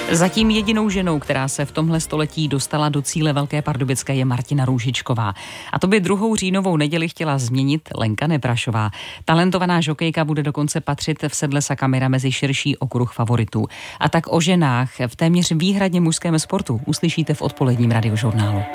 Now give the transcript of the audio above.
Zatím jedinou ženou, která se v tomhle století dostala do cíle Velké Pardubické, je Martina Růžičková. A to by 2. říjnovou neděli chtěla změnit Lenka Neprašová. Talentovaná žokejka bude dokonce patřit v sedle Sakamira mezi širší okruh favoritů. A tak o ženách v téměř výhradně mužském sportu uslyšíte v odpoledním radiožurnálu.